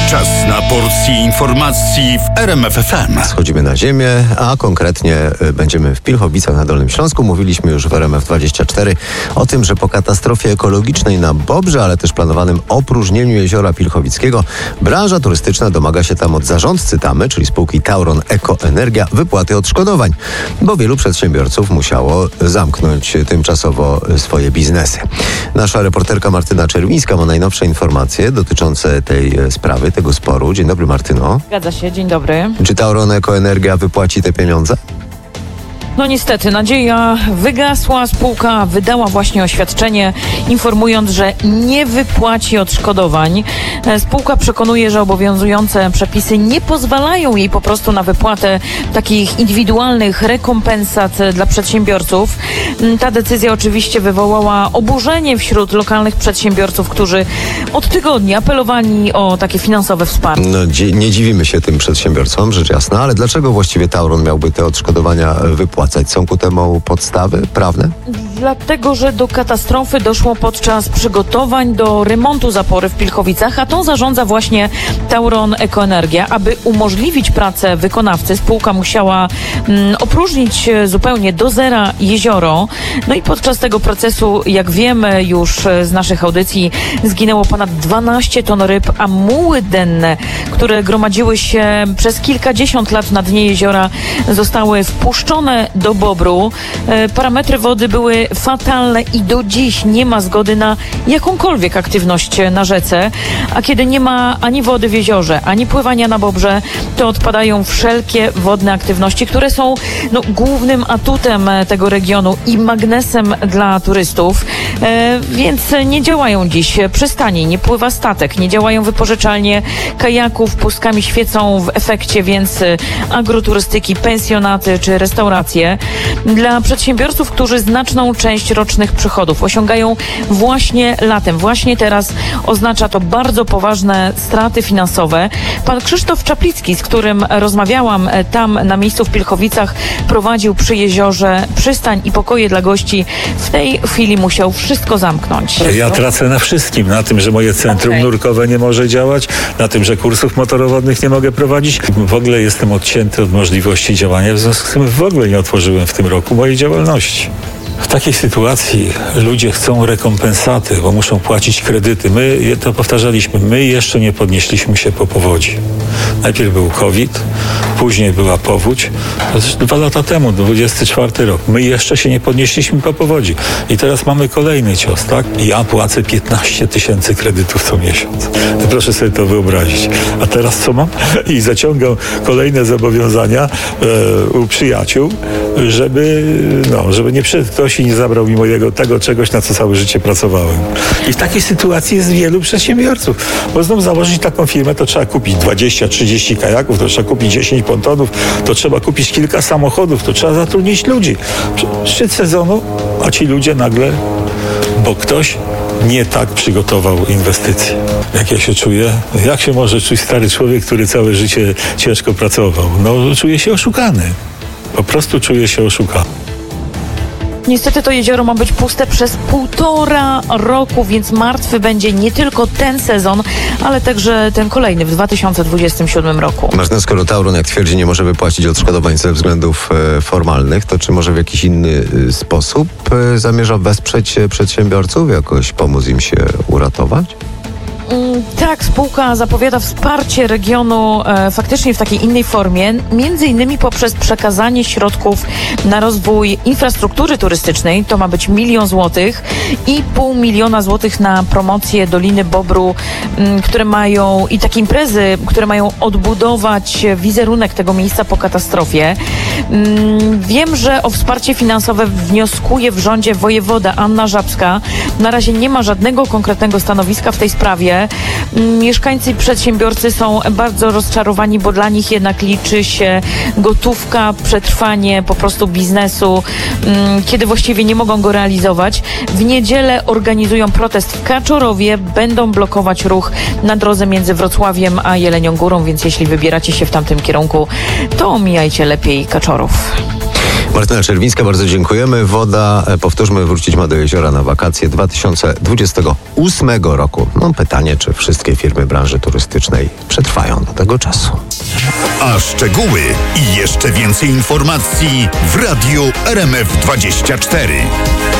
Czas na porcję informacji w RMF FM. Schodzimy na ziemię, a konkretnie będziemy w Pilchowicach na Dolnym Śląsku. Mówiliśmy już w RMF24 o tym, że po katastrofie ekologicznej na Bobrze, ale też planowanym opróżnieniu jeziora Pilchowickiego, branża turystyczna domaga się tam od zarządcy Tamy, czyli spółki Tauron Ekoenergia, wypłaty odszkodowań, bo wielu przedsiębiorców musiało zamknąć tymczasowo swoje biznesy. Nasza reporterka Martyna Czerwińska ma najnowsze informacje dotyczące tej sprawy, tego sporu. Dzień dobry, Martyno. Zgadza się, dzień dobry. Czy Tauron Ekoenergia wypłaci te pieniądze? No niestety, nadzieja wygasła. Spółka wydała właśnie oświadczenie, informując, że nie wypłaci odszkodowań. Spółka przekonuje, że obowiązujące przepisy nie pozwalają jej po prostu na wypłatę takich indywidualnych rekompensat dla przedsiębiorców. Ta decyzja oczywiście wywołała oburzenie wśród lokalnych przedsiębiorców, którzy od tygodni apelowali o takie finansowe wsparcie. No, nie dziwimy się tym przedsiębiorcom, rzecz jasna, ale dlaczego właściwie Tauron miałby te odszkodowania wypłacać? Są ku temu podstawy prawne? Dlatego, że do katastrofy doszło podczas przygotowań do remontu zapory w Pilchowicach, a tą zarządza właśnie Tauron Ekoenergia. Aby umożliwić pracę wykonawcy, spółka musiała opróżnić zupełnie do zera jezioro. No i podczas tego procesu, jak wiemy już z naszych audycji, zginęło ponad 12 ton ryb, a muły denne, które gromadziły się przez kilkadziesiąt lat na dnie jeziora, zostały wpuszczone do Bobru. Parametry wody były fatalne i do dziś nie ma zgody na jakąkolwiek aktywność na rzece, a kiedy nie ma ani wody w jeziorze, ani pływania na Bobrze, to odpadają wszelkie wodne aktywności, które są głównym atutem tego regionu i magnesem dla turystów, więc nie działają dziś przystani, nie pływa statek, nie działają wypożyczalnie kajaków, pustkami świecą w efekcie, więc agroturystyki, pensjonaty czy restauracje. Dla przedsiębiorców, którzy znaczną część rocznych przychodów osiągają właśnie latem, właśnie teraz, oznacza to bardzo poważne straty finansowe. Pan Krzysztof Czaplicki, z którym rozmawiałam tam na miejscu w Pilchowicach, prowadził przy jeziorze przystań i pokoje dla gości. W tej chwili musiał wszystko zamknąć. Ja tracę na wszystkim. Na tym, że moje centrum nurkowe nie może działać, na tym, że kursów motorowodnych nie mogę prowadzić. W ogóle jestem odcięty od możliwości działania, w związku z tym w ogóle nie otworzyłem w tym roku mojej działalności. W takiej sytuacji ludzie chcą rekompensaty, bo muszą płacić kredyty. My to powtarzaliśmy, my jeszcze nie podnieśliśmy się po powodzi. Najpierw był COVID, później była powódź. To jest 2 lata temu, 24 rok. My jeszcze się nie podnieśliśmy po powodzi. I teraz mamy kolejny cios, tak? Ja płacę 15 000 kredytów co miesiąc. Proszę sobie to wyobrazić. A teraz co mam? I zaciągam kolejne zobowiązania u przyjaciół, żeby ktoś nie zabrał mi tego czegoś, na co całe życie pracowałem. I w takiej sytuacji jest wielu przedsiębiorców. Bo znów założyć taką firmę, to trzeba kupić 20-30 kajaków, to trzeba kupić 10 pontonów, to trzeba kupić kilka samochodów, to trzeba zatrudnić ludzi. Szczyt sezonu, a ci ludzie nagle, bo ktoś nie tak przygotował inwestycje. Jak ja się czuję? Jak się może czuć stary człowiek, który całe życie ciężko pracował? Czuję się oszukany. Po prostu czuję się oszukany. Niestety to jezioro ma być puste przez 1,5 roku, więc martwy będzie nie tylko ten sezon, ale także ten kolejny w 2027 roku. Martyna, skoro Tauron, jak twierdzi, nie może wypłacić odszkodowań ze względów formalnych, to czy może w jakiś inny sposób zamierza wesprzeć przedsiębiorców, jakoś pomóc im się uratować? Tak, spółka zapowiada wsparcie regionu faktycznie w takiej innej formie, między innymi poprzez przekazanie środków na rozwój infrastruktury turystycznej. To ma być 1 000 000 złotych i 500 000 złotych na promocję Doliny Bobru, które mają i takie imprezy, które mają odbudować wizerunek tego miejsca po katastrofie. Wiem, że o wsparcie finansowe wnioskuje w rządzie wojewoda Anna Żabska. Na razie nie ma żadnego konkretnego stanowiska w tej sprawie. Mieszkańcy i przedsiębiorcy są bardzo rozczarowani, bo dla nich jednak liczy się gotówka, przetrwanie po prostu biznesu, kiedy właściwie nie mogą go realizować. W niedzielę organizują protest w Kaczorowie, będą blokować ruch na drodze między Wrocławiem a Jelenią Górą, więc jeśli wybieracie się w tamtym kierunku, to omijajcie lepiej Kaczorów. Martyna Czerwińska, bardzo dziękujemy. Woda, powtórzmy, wrócić ma do jeziora na wakacje 2028 roku. No pytanie, czy wszystkie firmy branży turystycznej przetrwają do tego czasu. A szczegóły i jeszcze więcej informacji w Radiu RMF24.